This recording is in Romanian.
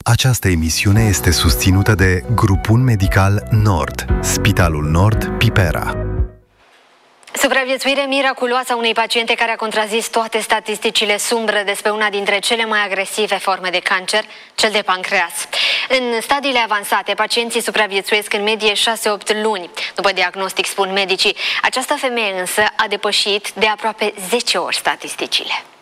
Această emisiune este susținută de Grupul Medical Nord, Spitalul Nord, Pipera. Supraviețuire miraculoasă a unei paciente care a contrazis toate statisticile sumbre despre una dintre cele mai agresive forme de cancer, cel de pancreas. În stadiile avansate, pacienții supraviețuiesc în medie 6-8 luni. După diagnostic, spun medicii, această femeie însă a depășit de aproape 10 ori statisticile.